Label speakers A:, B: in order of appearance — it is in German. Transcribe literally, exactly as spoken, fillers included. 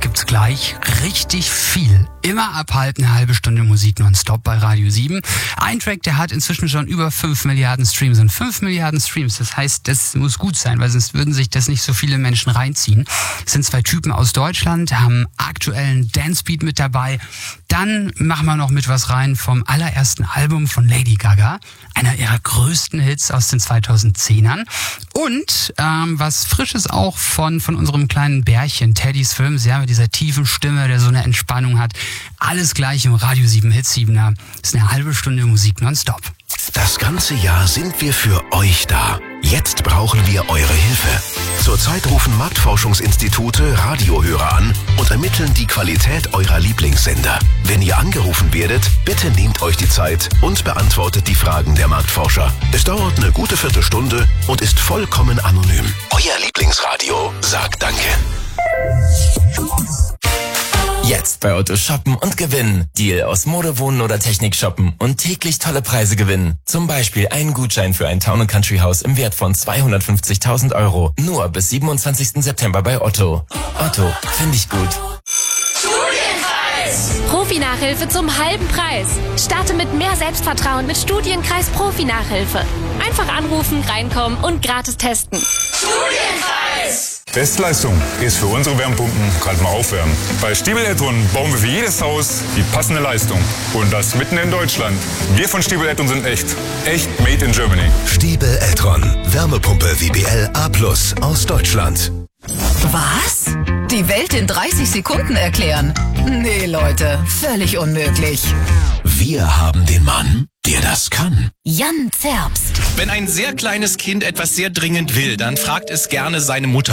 A: gibt's gleich richtig viel. Immer abhalten, eine halbe Stunde Musik nonstop bei Radio sieben. Ein Track, der hat inzwischen schon über fünf Milliarden Streams. Und fünf Milliarden Streams, das heißt, das muss gut sein, weil sonst würden sich das nicht so viele Menschen reinziehen. Es sind zwei Typen aus Deutschland, haben aktuellen Dancebeat mit dabei. Dann machen wir noch mit was rein vom allerersten Album von Lady Gaga, einer ihrer größten Hits aus den zweitausendzehnern. Und ähm, was Frisches auch von von unserem kleinen Bärchen, Teddys Films, ja, mit dieser tiefen Stimme, der so eine Entspannung hat. Alles gleich im Radio sieben Hit siebener. Ist eine halbe Stunde Musik nonstop.
B: Das ganze Jahr sind wir für euch da. Jetzt brauchen wir eure Hilfe. Zurzeit rufen Marktforschungsinstitute Radiohörer an und ermitteln die Qualität eurer Lieblingssender. Wenn ihr angerufen werdet, bitte nehmt euch die Zeit und beantwortet die Fragen der Marktforscher. Es dauert eine gute Viertelstunde und ist vollkommen anonym. Euer Lieblingsradio sagt Danke.
C: Jetzt bei Otto shoppen und gewinnen. Deal aus Mode, Wohnen oder Technik shoppen und täglich tolle Preise gewinnen. Zum Beispiel einen Gutschein für ein Town and Country Haus im Wert von zweihundertfünfzigtausend Euro. Nur bis siebenundzwanzigsten September bei Otto. Otto, finde ich gut.
D: Studienkreis! Profi-Nachhilfe zum halben Preis. Starte mit mehr Selbstvertrauen mit Studienkreis Profi-Nachhilfe. Einfach anrufen, reinkommen und gratis testen. Studienkreis!
E: Bestleistung ist für unsere Wärmepumpen gerade mal aufwärmen. Bei Stiebel Eltron bauen wir für jedes Haus die passende Leistung. Und das mitten in Deutschland. Wir von Stiebel Eltron sind echt. Echt made in Germany.
B: Stiebel Eltron. Wärmepumpe W B L A plus aus Deutschland.
F: Was? Die Welt in dreißig Sekunden erklären? Nee, Leute, völlig unmöglich.
B: Wir haben den Mann, der das kann.
F: Jan Zerbst.
G: Wenn ein sehr kleines Kind etwas sehr dringend will, dann fragt es gerne seine Mutter.